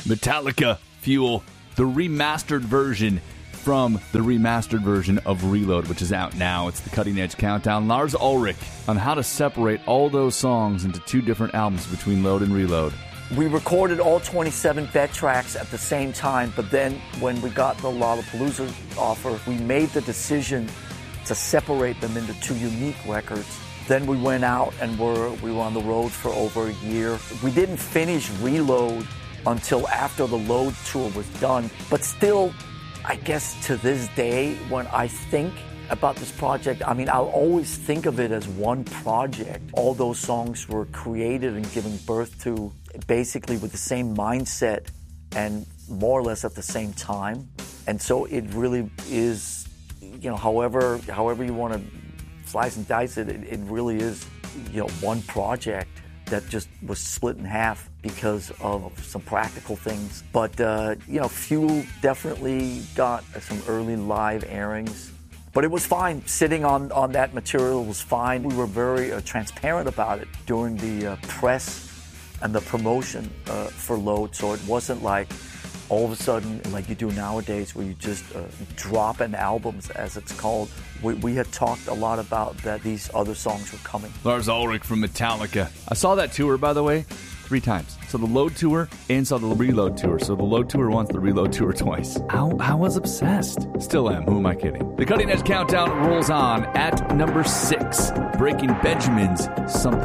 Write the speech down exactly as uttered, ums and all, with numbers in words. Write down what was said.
Metallica, Fuel, the remastered version from the remastered version of Reload, which is out now. It's the Cutting Edge Countdown. Lars Ulrich on how to separate all those songs into two different albums between Load and Reload. We recorded all twenty-seven Vet tracks at the same time, but then when we got the Lollapalooza offer, we made the decision to separate them into two unique records. Then we went out and were, we were on the road for over a year. We didn't finish Reload until after the Load tour was done, but still, I guess to this day, when I think about this project, I mean, I'll always think of it as one project. All those songs were created and given birth to basically with the same mindset and more or less at the same time. And so it really is, you know, however however you want to slice and dice it, it, it really is, you know, one project that just was split in half because of some practical things. But, uh, you know, Fuel definitely got some early live airings. But it was fine. Sitting on, on that material was fine. We were very uh, transparent about it during the uh, press and the promotion uh, for Load. So it wasn't like all of a sudden, like you do nowadays, where you just uh, drop an album, as it's called. We, we had talked a lot about that these other songs were coming. Lars Ulrich from Metallica. I saw that tour, by the way, three times. So the Load tour and saw the Reload tour. So the Load tour once, the Reload tour twice. I, I was obsessed. Still am. Who am I kidding? The Cutting Edge Countdown rolls on at number six. Breaking Benjamin's Something